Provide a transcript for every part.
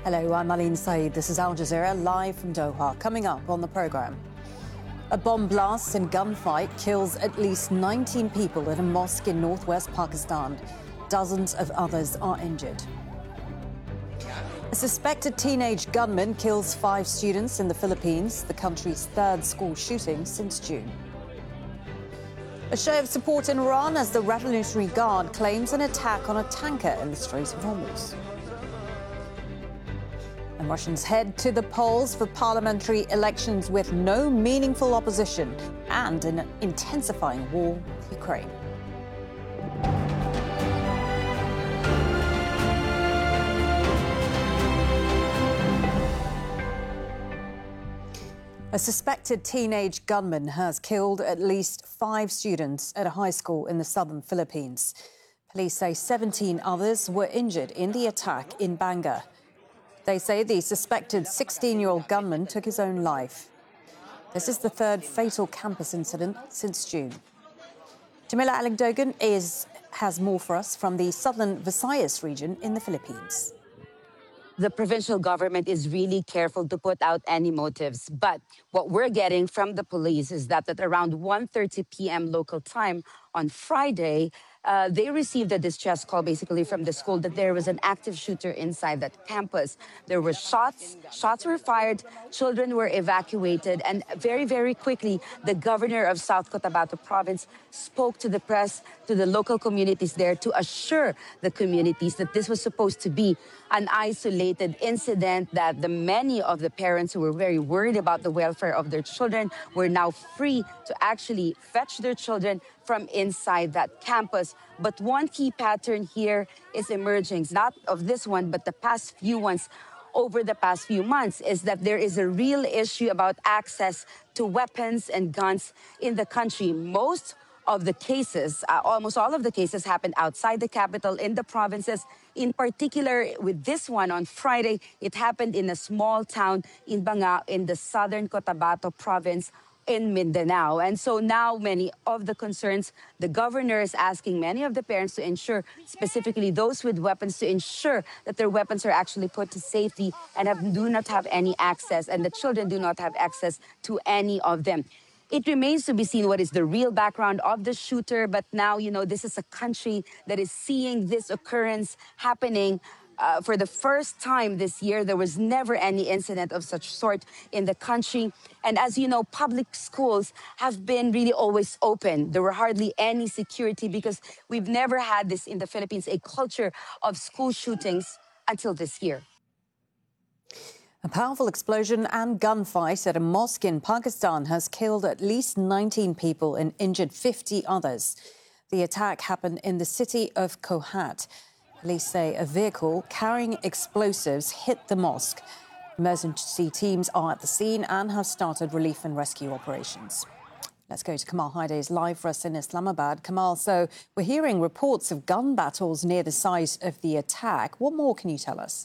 Hello, I'm Aline Saeed. This is Al Jazeera, live from Doha. Coming up on the programme. A bomb blast and gunfight kills at least 19 people at a mosque in northwest Pakistan. Dozens of others are injured. A suspected teenage gunman kills 5 students in the Philippines, the country's 3rd school shooting since June. A show of support in Iran as the Revolutionary Guard claims an attack on a tanker in the Strait of Hormuz. And Russians head to the polls for parliamentary elections with no meaningful opposition and an intensifying war with Ukraine. A suspected teenage gunman has killed at least 5 students at a high school in the southern Philippines. Police say 17 others were injured in the attack in Banga. They say the suspected 16-year-old gunman took his own life. This is the 3rd fatal campus incident since June. Jamila Alingdogan has more for us from the southern Visayas region in the Philippines. The provincial government is really careful to put out any motives. But what we're getting from the police is that at around 1:30 p.m. local time on Friday, they received a distress call basically from the school that there was an active shooter inside that campus. There were shots were fired, children were evacuated, and very, very quickly, the governor of South Cotabato province spoke to the press, to the local communities there to assure the communities that this was supposed to be an isolated incident, that many of the parents who were very worried about the welfare of their children were now free to actually fetch their children from inside that campus. But one key pattern here is emerging, not of this one, but the past few ones over the past few months, is that there is a real issue about access to weapons and guns in the country. Most of the cases, almost all of the cases happened outside the capital in the provinces. In particular, with this one on Friday, it happened in a small town in Banga in the southern Cotabato province in Mindanao. And so now many of the concerns, the governor is asking many of the parents to ensure, specifically those with weapons, to ensure that their weapons are actually put to safety and do not have any access, and the children do not have access to any of them. It remains to be seen what is the real background of the shooter, but now, this is a country that is seeing this occurrence happening for the first time this year. There was never any incident of such sort in the country. And as you know, public schools have been really always open. There were hardly any security because we've never had this in the Philippines, a culture of school shootings until this year. A powerful explosion and gunfight at a mosque in Pakistan has killed at least 19 people and injured 50 others. The attack happened in the city of Kohat. Police say a vehicle carrying explosives hit the mosque. Emergency teams are at the scene and have started relief and rescue operations. Let's go to Kamal Haide, who's live for us in Islamabad. Kamal, so we're hearing reports of gun battles near the site of the attack. What more can you tell us?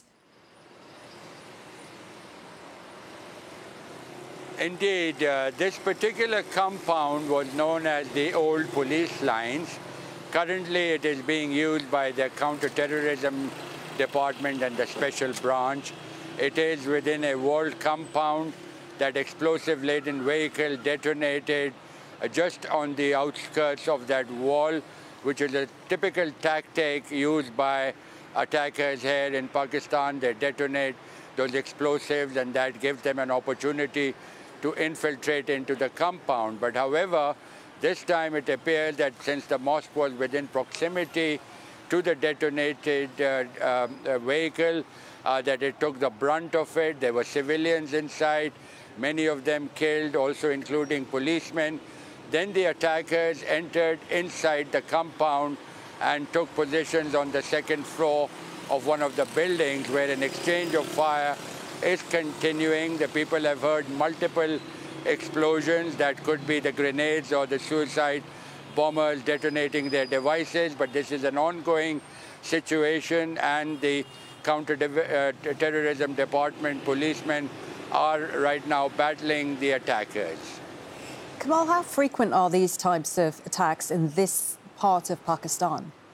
Indeed, this particular compound was known as the old police lines. Currently, it is being used by the counter-terrorism department and the special branch. It is within a walled compound. That explosive-laden vehicle detonated just on the outskirts of that wall, which is a typical tactic used by attackers here in Pakistan. They detonate those explosives, and that gives them an opportunity to infiltrate into the compound. But however, this time it appears that since the mosque was within proximity to the detonated vehicle, that it took the brunt of it. There were civilians inside, many of them killed, also including policemen. Then the attackers entered inside the compound and took positions on the 2nd floor of one of the buildings, where an exchange of fire is continuing. The people have heard multiple explosions. That could be the grenades or the suicide bombers detonating their devices, but this is an ongoing situation, and the counter-terrorism department policemen are right now battling the attackers. Kamal, how frequent are these types of attacks in this part of Pakistan?